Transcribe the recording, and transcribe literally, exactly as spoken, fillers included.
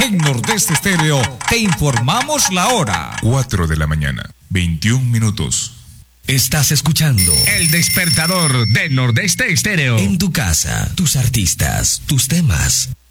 En Nordeste Estéreo te informamos la hora. cuatro de la mañana, veintiún minutos. Estás escuchando El Despertador de Nordeste Estéreo. En tu casa, tus artistas, tus temas.